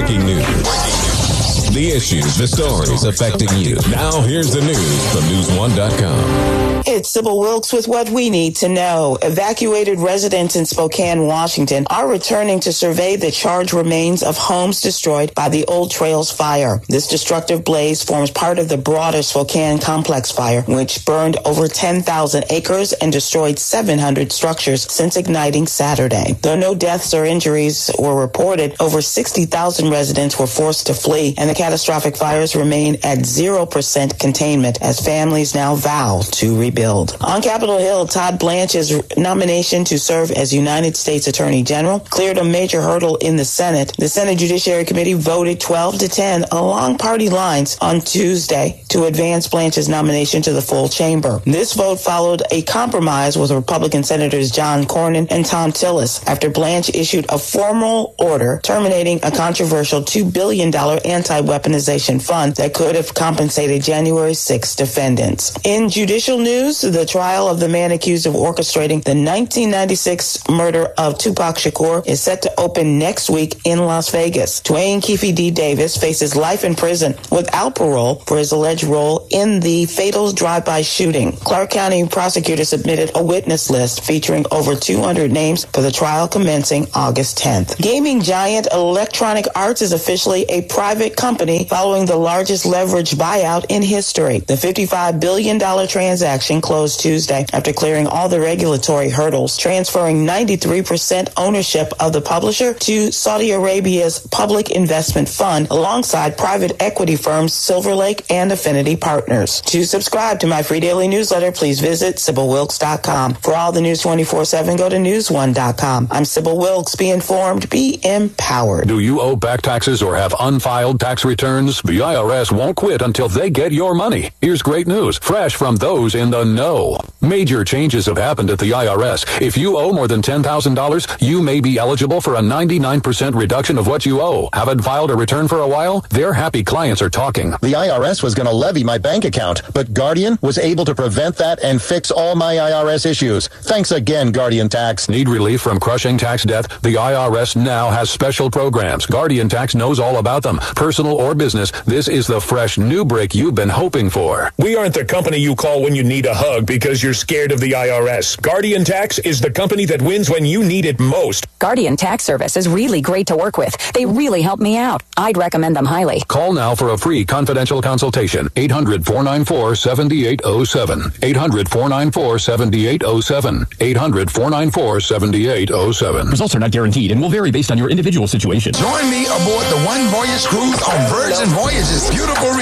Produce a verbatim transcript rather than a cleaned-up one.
breaking news. The issues, the stories affecting you. Now here's the news from news one dot com. It's Sybil Wilkes with what we need to know. Evacuated residents in Spokane, Washington are returning to survey the charred remains of homes destroyed by the Old Trails fire. This destructive blaze forms part of the broader Spokane complex fire, which burned over ten thousand acres and destroyed seven hundred structures since igniting Saturday. Though no deaths or injuries were reported, over sixty thousand residents were forced to flee, and the catastrophic fires remain at zero percent containment as families now vow to rebuild. On Capitol Hill, Todd Blanche's nomination to serve as United States Attorney General cleared a major hurdle in the Senate. The Senate Judiciary Committee voted twelve to ten along party lines on Tuesday to advance Blanche's nomination to the full chamber. This vote followed a compromise with Republican Senators John Cornyn and Thom Tillis after Blanche issued a formal order terminating a controversial two billion dollars anti-weaponization fund that could have compensated January sixth defendants. In judicial news, the trial of the man accused of orchestrating the nineteen ninety-six murder of Tupac Shakur is set to open next week in Las Vegas. Dwayne Keefe D. Davis faces life in prison without parole for his alleged role in the fatal drive-by shooting. Clark County prosecutors submitted a witness list featuring over two hundred names for the trial commencing August tenth. Gaming giant Electronic Arts is officially a private company following the largest leverage buyout in history. The fifty-five billion dollars transaction closed Tuesday after clearing all the regulatory hurdles, transferring ninety-three percent ownership of the publisher to Saudi Arabia's Public Investment Fund alongside private equity firms Silver Lake and Affinity Partners. To subscribe to my free daily newsletter, please visit Sybil Wilkes dot com. For all the news twenty-four seven, go to news one dot com. I'm Sybil Wilkes. Be informed, be empowered. Do you owe back taxes or have unfiled tax returns? The I R S won't quit until they get your money. Here's great news, fresh from those in the know. Major changes have happened at the I R S. If you owe more than ten thousand dollars, you may be eligible for a ninety-nine percent reduction of what you owe. Haven't filed a return for a while? Their happy clients are talking. The I R S was going to levy my bank account, but Guardian was able to prevent that and fix all my I R S issues. Thanks again, Guardian Tax. Need relief from crushing tax debt? The I R S now has special programs. Guardian Tax knows all about them. Personal or business, this is the fresh new break you've been hoping for. We aren't the company you call when you need a hug because you're scared of the I R S. Guardian Tax is the company that wins when you need it most. Guardian Tax Service is really great to work with. They really help me out. I'd recommend them highly. Call now for a free confidential consultation. eight hundred, four nine four, seven eight zero seven. eight hundred, four nine four, seven eight zero seven. eight hundred, four nine four, seven eight zero seven. Results are not guaranteed and will vary based on your individual situation. Join me aboard the One Voyage Cruise on Virgin Voyages' beautiful